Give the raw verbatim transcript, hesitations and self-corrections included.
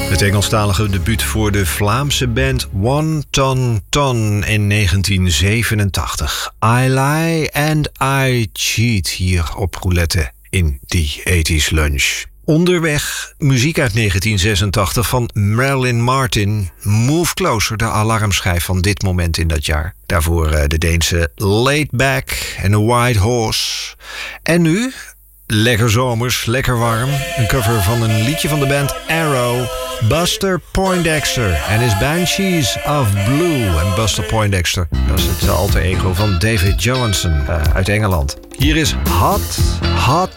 Het Engelstalige debuut voor de Vlaamse band One Ton Ton in negentien zevenentachtig. I Lie and I Cheat hier op Roulette in die tachtiger lunch. Onderweg muziek uit negentien zesentachtig van Marilyn Martin. Move Closer, de alarmschijf van dit moment in dat jaar. Daarvoor de Deense Laid Back en A White Horse. En nu, lekker zomers, lekker warm. Een cover van een liedje van de band Arrow. Buster Poindexter en his Banshees of Blue. En Buster Poindexter, dat is het alter ego van David Johansen uh, uit Engeland. Hier is Hot, Hot